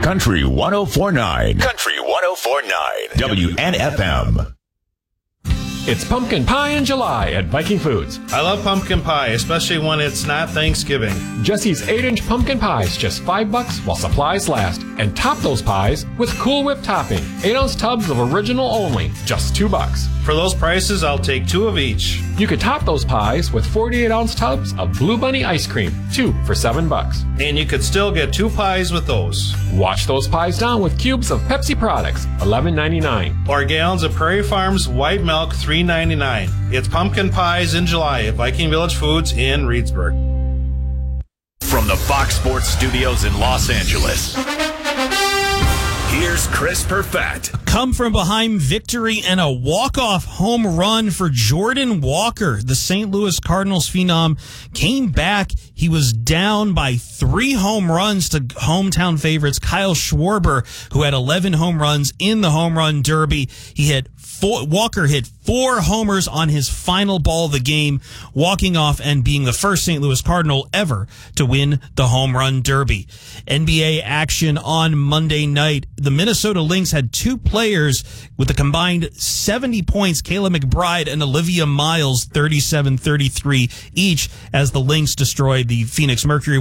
Country 104.9. Country 104.9. WNFM. It's pumpkin pie in July at Viking Foods. I love pumpkin pie, especially when it's not Thanksgiving. Jesse's 8-inch pumpkin pies, just $5 while supplies last. And top those pies with Cool Whip topping. 8-ounce tubs of original only, just $2. For those prices, I'll take 2 of each. You could top those pies with 48-ounce tubs of Blue Bunny ice cream, 2 for $7. And you could still get 2 pies with those. Wash those pies down with cubes of Pepsi products, $11.99. Or gallons of Prairie Farms white milk, $3.99. It's pumpkin pies in July at Viking Village Foods in Reedsburg. From the Fox Sports Studios in Los Angeles, here's Chris Perfett. Come from behind victory and a walk-off home run for Jordan Walker. The St. Louis Cardinals phenom came back. He was down by 3 home runs to hometown favorites Kyle Schwarber, who had 11 home runs in the home run derby. Walker hit 4 homers on his final ball of the game, walking off and being the first St. Louis Cardinal ever to win the home run derby. NBA action on Monday night. The Minnesota Lynx had 2 players with a combined 70 points, Kayla McBride and Olivia Miles, 37-33 each, as the Lynx destroyed the Phoenix Mercury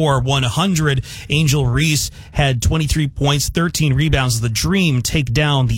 104-100. Angel Reese had 23 points, 13 rebounds. The Dream take down the